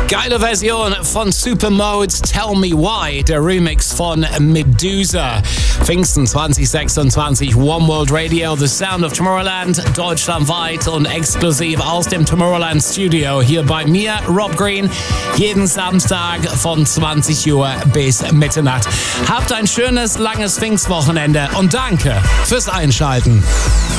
Geile Version von Supermode, Tell Me Why, der Remix von Medusa. Pfingsten 2026, One World Radio, The Sound of Tomorrowland, deutschlandweit und exklusiv aus dem Tomorrowland Studio. Hier bei mir, Rob Green, jeden Samstag von 20 Uhr bis Mitternacht. Habt ein schönes, langes Pfingstwochenende und danke fürs Einschalten.